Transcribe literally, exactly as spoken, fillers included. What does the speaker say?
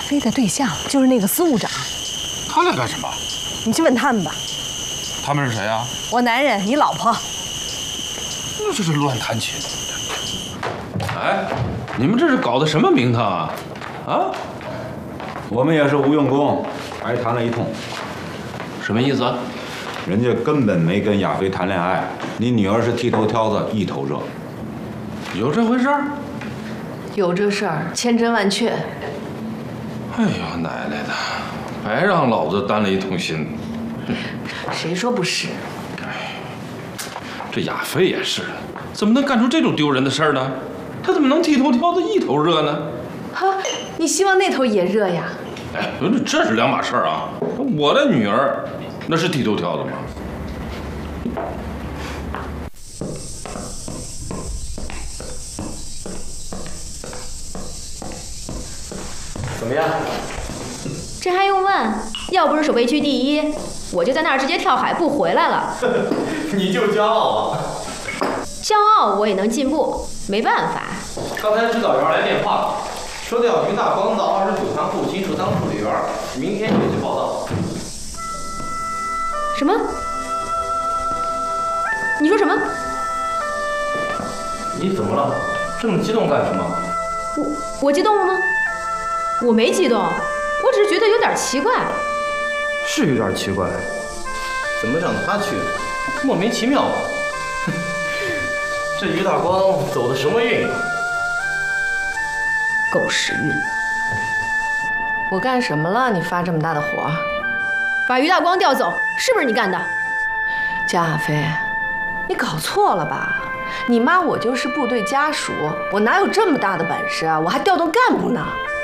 飞的对象就是那个司务长。 他俩干什么？ 你去问他们吧。 他们是谁啊？ 我男人，你老婆。 那这是乱弹琴。哎，你们这是搞的什么名堂啊？啊？ 我们也是无用功，白谈了一通。 什么意思？ 人家根本没跟亚飞谈恋爱，你女儿是剃头挑子，一头热。 有这回事儿？ 有这事儿，千真万确。 哎呦，奶奶的，白让老子担了一通心。 谁说不是？ 哎，这亚飞也是，怎么能干出这种丢人的事儿呢？他怎么能剃头挑子一头热呢？ 哈，你希望那头也热呀？ 哎，这这是两码事儿啊！我的女儿那是剃头挑子吗？ 怎么样？ 这还用问？要不是守备区第一，我就在那儿直接跳海不回来了。 你就骄傲啊！ 骄傲我也能进步，没办法。 刚才指导员来电话了，说的要于大光到二十九仓库新处当助理员，明天就去报道。 什么？你说什么？ 你怎么了？这么激动干什么？ 我我激动了吗？我没激动，我只是觉得有点奇怪。 是有点奇怪，怎么让他去？莫名其妙吧？这于大光走的什么运啊？ 狗屎运！ 我干什么了？你发这么大的火？ 把于大光调走，是不是你干的？ 江亚飞，你搞错了吧？你妈我就是部队家属，我哪有这么大的本事啊？我还调动干部呢。